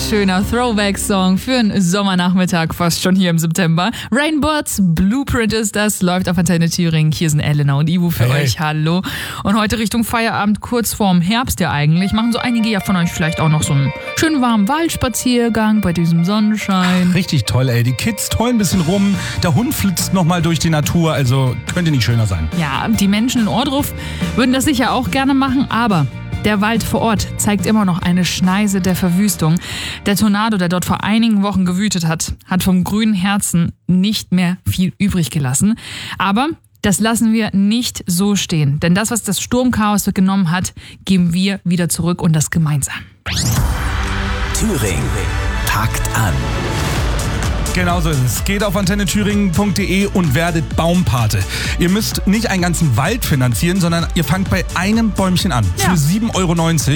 schöner Throwback-Song für einen Sommernachmittag, fast schon hier im September. Rainbirds Blueprint ist das, läuft auf Antenne Thüringen. Hier sind Elena und Ivo für euch. Hallo. Und heute Richtung Feierabend, kurz vorm Herbst ja eigentlich, machen so einige ja von euch vielleicht auch noch so einen schönen warmen Waldspaziergang bei diesem Sonnenschein. Richtig toll, ey. Die Kids tollen ein bisschen rum, der Hund flitzt nochmal durch die Natur, also könnte nicht schöner sein. Ja, die Menschen in Ohrdruf würden das sicher auch gerne machen, aber der Wald vor Ort zeigt immer noch eine Schneise der Verwüstung. Der Tornado, der dort vor einigen Wochen gewütet hat, hat vom grünen Herzen nicht mehr viel übrig gelassen. Aber das lassen wir nicht so stehen. Denn das, was das Sturmchaos genommen hat, geben wir wieder zurück und das gemeinsam. Thüringen packt an. Genauso ist es. Geht auf antennethüringen.de und werdet Baumpate. Ihr müsst nicht einen ganzen Wald finanzieren, sondern ihr fangt bei einem Bäumchen an. Ja. Für 7,90 €.